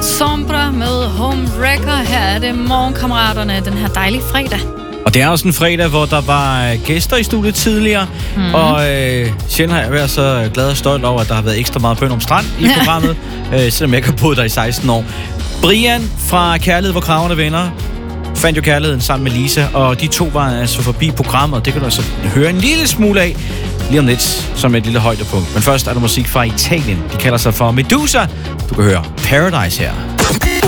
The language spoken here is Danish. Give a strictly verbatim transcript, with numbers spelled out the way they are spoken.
Sombra med Home Wrecker. Her er det morgenkammeraterne den her dejlige fredag. Og det er også en fredag, hvor der var gæster i studiet tidligere. Mm. Og øh, sjældent har jeg været så glad og stolt over, at der har været ekstra meget Bøn om Strand i programmet. øh, selvom jeg ikke har boet der i seksten år. Brian fra Kærlighed, hvor kragerne vender, fandt jo kærligheden sammen med Lisa. Og de to var altså forbi programmet. Det kan du altså høre en lille smule af lige om lidt, som et lille højdepunkt. Men først er der musik fra Italien. De kalder sig for Medusa. Du kan høre Paradise her.